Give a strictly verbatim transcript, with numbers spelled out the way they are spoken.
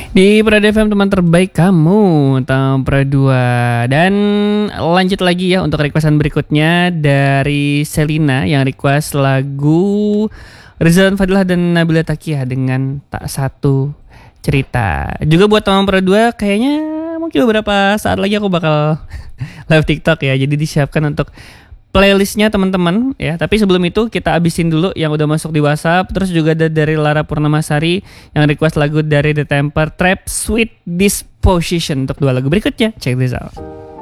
Di Prada F M teman terbaik kamu, Tampra dua. Dan lanjut lagi ya untuk requestan berikutnya dari Selina yang request lagu Rizwan Fadilah dan Nabila Takia dengan Tak Satu Cerita. Juga buat Tampra dua kayaknya mungkin beberapa saat lagi aku bakal live TikTok ya. Jadi disiapkan untuk playlistnya teman-teman ya. Tapi sebelum itu kita abisin dulu yang udah masuk di WhatsApp. Terus juga ada dari Lara Purnamasari yang request lagu dari The Temper Trap Sweet Disposition untuk dua lagu berikutnya. Check this out.